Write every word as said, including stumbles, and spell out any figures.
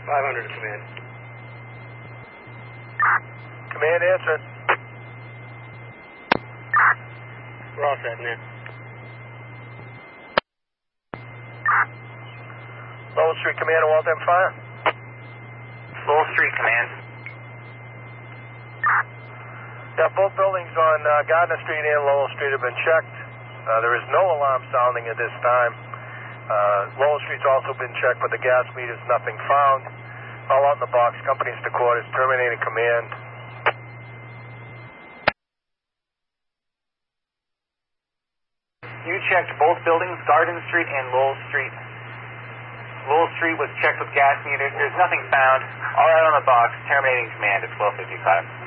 five hundred to command. Command, answer. We're all set, man. Lowell Street Command, Walt M Fire. Lowell Street Command. Yeah, both buildings on uh, Gardner Street and Lowell Street have been checked. Uh, there is no alarm sounding at this time. Uh, Lowell Street's also been checked, but the gas meters, nothing found. All out in the box, companies to quarters, terminating command. You checked both buildings, Garden Street and Lowell Street. Lowell Street was checked with gas meters. There's nothing found. All out on the box, terminating command at twelve fifty-five.